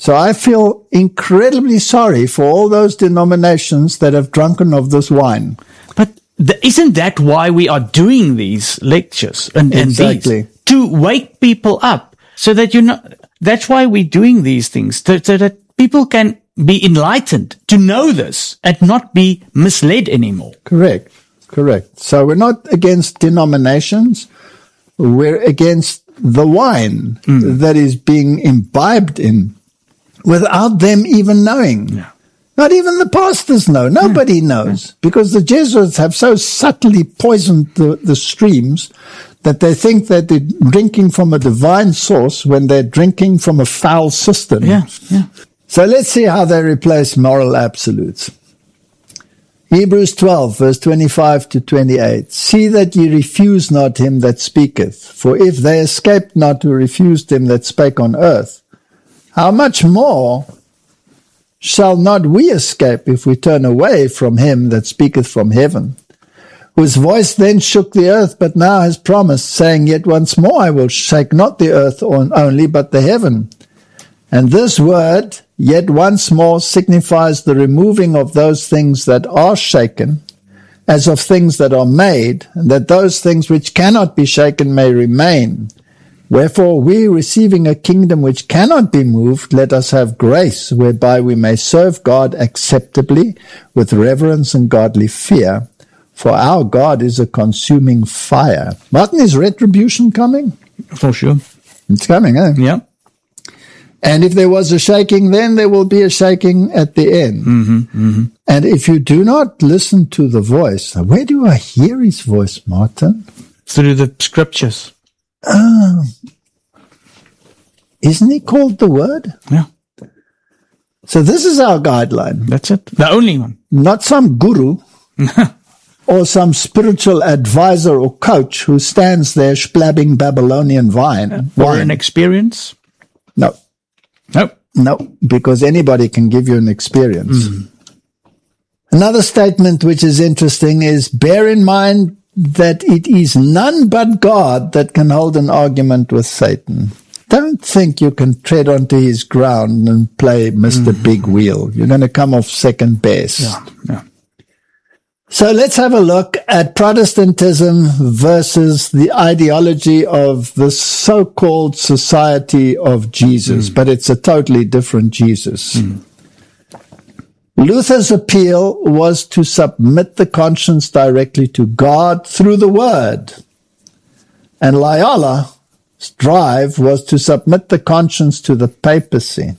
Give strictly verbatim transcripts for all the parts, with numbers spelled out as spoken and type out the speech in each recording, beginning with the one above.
So I feel incredibly sorry for all those denominations that have drunken of this wine. But the, isn't that why we are doing these lectures and, and Exactly. these? To wake people up so that you're not, that's why we're doing these things, so, so that people can be enlightened to know this and not be misled anymore. Correct. Correct. So we're not against denominations. We're against the wine mm. that is being imbibed in without them even knowing. Yeah. Not even the pastors know. Nobody yeah. knows yeah. because the Jesuits have so subtly poisoned the, the streams that they think that they're drinking from a divine source when they're drinking from a foul cistern. Yeah, yeah. So let's see how they replace moral absolutes. Hebrews twelve, verse twenty-five to twenty-eight. See that ye refuse not him that speaketh, for if they escaped not who refused him that spake on earth, how much more shall not we escape if we turn away from him that speaketh from heaven? Whose voice then shook the earth, but now has promised, saying, Yet once more I will shake not the earth only, but the heaven. And this word, yet once more, signifies the removing of those things that are shaken, as of things that are made, and that those things which cannot be shaken may remain. Wherefore we, receiving a kingdom which cannot be moved, let us have grace, whereby we may serve God acceptably, with reverence and godly fear. For our God is a consuming fire. Martin, is retribution coming? For sure. It's coming, eh? Yeah. And if there was a shaking then, there will be a shaking at the end. Mm-hmm, mm-hmm. And if you do not listen to the voice, where do I hear his voice, Martin? Through the scriptures. Ah, isn't he called the Word? Yeah. So this is our guideline. That's it. The only one. Not some guru or some spiritual advisor or coach who stands there splabbing Babylonian wine. Or wine. an experience. No. No. No, because anybody can give you an experience. Mm. Another statement which is interesting is, bear in mind that it is none but God that can hold an argument with Satan. Don't think you can tread onto his ground and play Mister Mm. Big Wheel. You're going to come off second best. Yeah, yeah. So let's have a look at Protestantism versus the ideology of the so-called Society of Jesus, mm. but it's a totally different Jesus. Mm. Luther's appeal was to submit the conscience directly to God through the Word. And Loyola's drive was to submit the conscience to the papacy.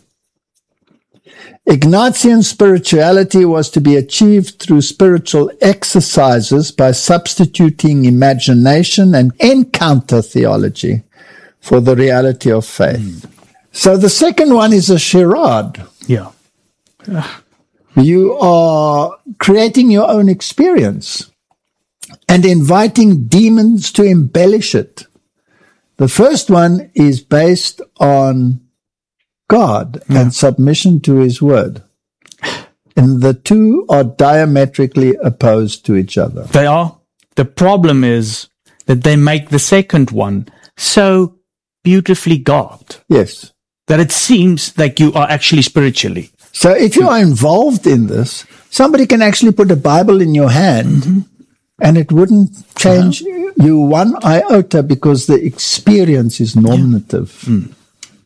Ignatian spirituality was to be achieved through spiritual exercises by substituting imagination and encounter theology for the reality of faith. Mm. So the second one is a charade. Yeah. You are creating your own experience and inviting demons to embellish it. The first one is based on God yeah. and submission to his word. And the two are diametrically opposed to each other. They are. The problem is that they make the second one so beautifully God. Yes. That it seems like you are actually spiritually. So if you are involved in this, somebody can actually put a Bible in your hand mm-hmm. and it wouldn't change yeah. you one iota because the experience is normative. Yeah. Mm.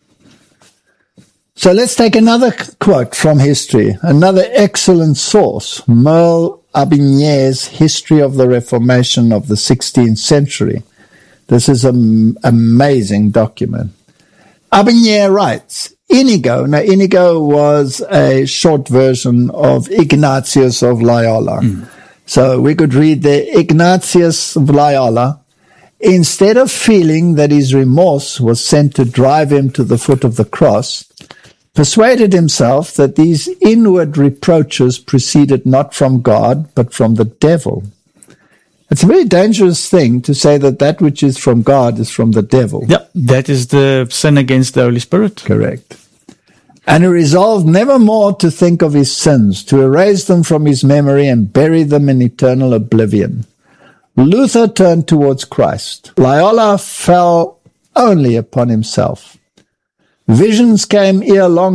So let's take another quote from history, another excellent source, Merle Aubigné's History of the Reformation of the sixteenth century. This is an amazing document. Aubigné writes, Inigo, now Inigo was a short version of Ignatius of Loyola. Mm. So we could read the Ignatius of Loyola, instead of feeling that his remorse was sent to drive him to the foot of the cross, persuaded himself that these inward reproaches proceeded not from God, but from the devil. It's a very dangerous thing to say that that which is from God is from the devil. Yeah, that is the sin against the Holy Spirit. Correct. And he resolved never more to think of his sins, to erase them from his memory and bury them in eternal oblivion. Luther turned towards Christ. Loyola fell only upon himself. Visions came ere long